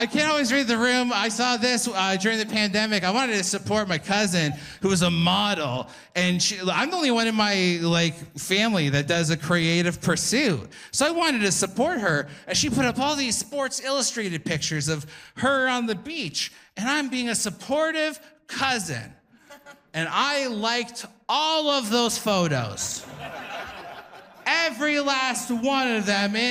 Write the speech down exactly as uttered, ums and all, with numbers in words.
I can't always read the room. I saw this uh, during the pandemic. I wanted to support my cousin who was a model, and she, I'm the only one in my like family that does a creative pursuit. So I wanted to support her, and she put up all these Sports Illustrated pictures of her on the beach, and I'm being a supportive cousin. And I liked all of those photos. Every last one of them in